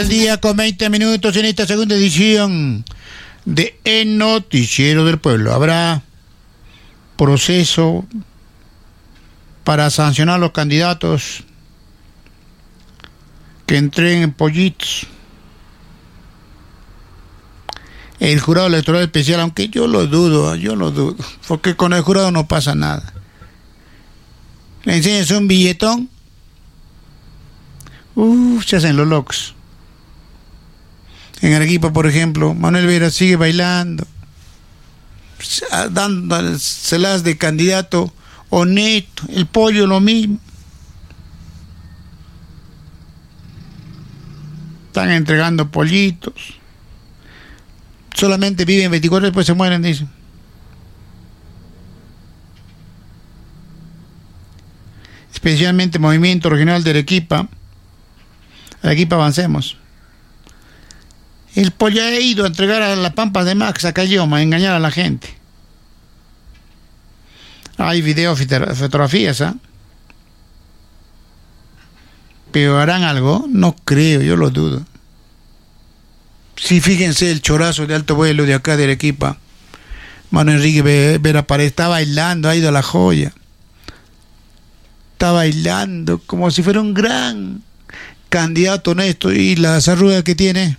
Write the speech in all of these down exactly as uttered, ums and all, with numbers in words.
El día con veinte minutos en esta segunda edición de El Noticiero del Pueblo. Habrá proceso para sancionar a los candidatos que entreguen pollitos. El jurado electoral especial, aunque yo lo dudo, yo lo dudo, porque con el jurado no pasa nada. Le enseñas un billetón, uh, se hacen los locos. En Arequipa, por ejemplo, Manuel Vera sigue bailando, dándoselas de candidato honesto. El pollo lo mismo. Están entregando pollitos. Solamente viven veinticuatro y después se mueren, dicen. Especialmente Movimiento Regional de Arequipa. Arequipa Avancemos. El pollo ha ido a entregar a la pampa de Max, a Cayoma, a engañar a la gente. Hay videos, fotografías, ¿ah? ¿eh? ¿Pero harán algo? No creo, yo lo dudo. Sí, fíjense el chorazo de alto vuelo de acá de Arequipa. Mano Enrique Vera Paredes está bailando, ha ido a La Joya. Está bailando como si fuera un gran candidato honesto. Y las arrugas que tiene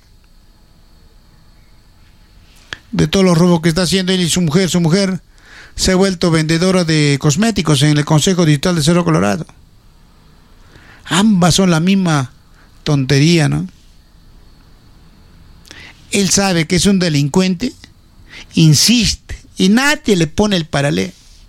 de todos los robos que está haciendo él y su mujer. Su mujer se ha vuelto vendedora de cosméticos en el Consejo Distrital de Cerro Colorado. Ambas son la misma tontería, ¿no? Él sabe que es un delincuente, insiste, y nadie le pone el paralelo.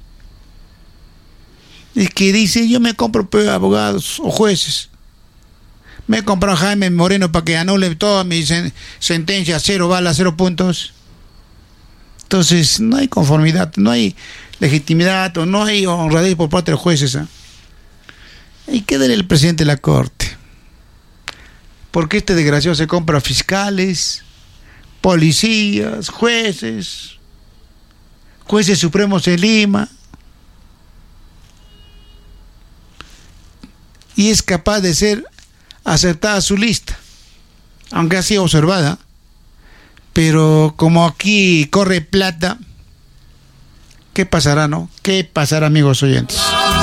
Es que dice, yo me compro abogados o jueces. Me he comprado a Jaime Moreno para que anule toda mi sen- sentencia, cero balas, cero puntos. Entonces, no hay conformidad, no hay legitimidad, o no hay honradez por parte de los jueces, ¿eh? Hay que darle al presidente de la Corte. Porque este desgraciado se compra fiscales, policías, jueces, jueces supremos en Lima, y es capaz de ser aceptada su lista, aunque ha sido observada. Pero como aquí corre plata, ¿qué pasará, no? ¿Qué pasará, amigos oyentes?